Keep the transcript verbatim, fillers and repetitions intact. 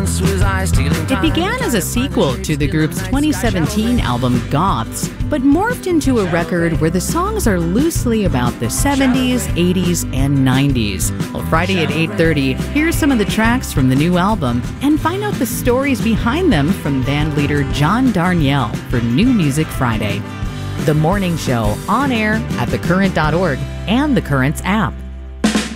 once was I stealing It time. began as a sequel to the group's twenty seventeen album Goths, but morphed into a record where the songs are loosely about the seventies, eighties, and nineties. Well, Friday at eight thirty, here's some of the tracks from the new album and find out the stories behind them from band leader John Darnielle for New Music Friday. The Morning Show, on air at the current dot org and the Currents app.